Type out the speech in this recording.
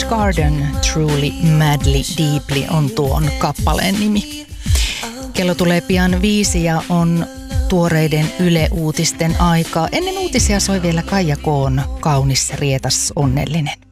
Garden, Truly, Madly, Deeply on tuon kappaleen nimi. Kello tulee pian 5 ja on tuoreiden Yle-uutisten aikaa. Ennen uutisia soi vielä Kaija K:n Kaunis, rietas, onnellinen.